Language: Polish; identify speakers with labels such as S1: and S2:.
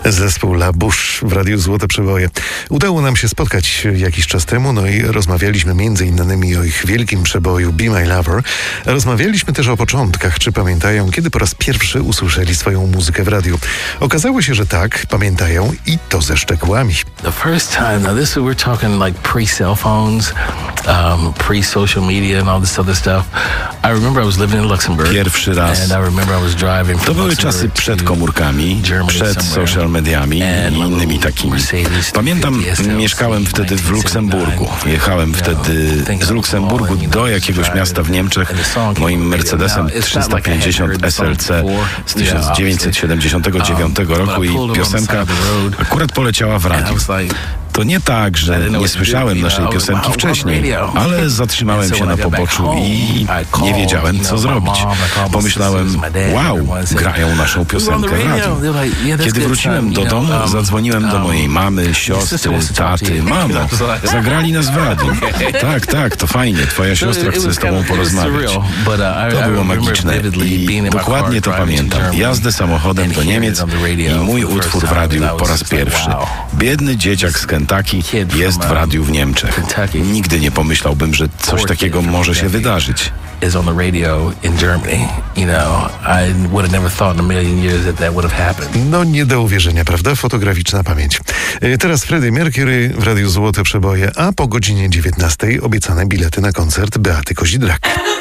S1: Zespół La Bouche w Radiu Złote Przeboje. Udało nam się spotkać jakiś czas temu, no i rozmawialiśmy m.in. o ich wielkim przeboju Be My Lover. Rozmawialiśmy też o początkach, czy pamiętają, kiedy po raz pierwszy usłyszeli swoją muzykę w radiu. Okazało się, że tak, pamiętają i to ze szczegółami.
S2: The first time, now this we're talking like pre-cell phones, pre-social media and all this other stuff. I remember I was living in Luxembourg.
S3: Pierwszy raz.
S2: And I remember I was driving
S3: To
S2: from
S3: były
S2: Luxembourg
S3: czasy przed komórkami, przed social mediami i innymi takimi. Pamiętam, mieszkałem wtedy w Luksemburgu. Jechałem wtedy z Luksemburgu do jakiegoś miasta w Niemczech moim Mercedesem 350 SLC z 1979 roku i piosenka akurat poleciała w radiu. To nie tak, że nie słyszałem naszej piosenki wcześniej, ale zatrzymałem się na poboczu i nie wiedziałem, co zrobić. Pomyślałem, wow, grają naszą piosenkę w radiu. Kiedy wróciłem do domu, zadzwoniłem do mojej mamy, siostry, taty. Mamo, zagrali nas w radiu. Tak, to fajnie, twoja siostra chce z tobą porozmawiać. To było magiczne i dokładnie to pamiętam. Jazdę samochodem do Niemiec i mój utwór w radiu po raz pierwszy. Biedny dzieciak z Kentucky jest w radiu w Niemczech. Nigdy nie pomyślałbym, że coś takiego może się wydarzyć.
S2: Is on the radio in Germany. You know, I would have never thought in a million years that would have happened.
S1: No nie do uwierzenia, prawda? Fotograficzna pamięć. Teraz Freddie Mercury w Radiu Złote Przeboje, a po godzinie 19 obiecane bilety na koncert Beaty Kozidrak.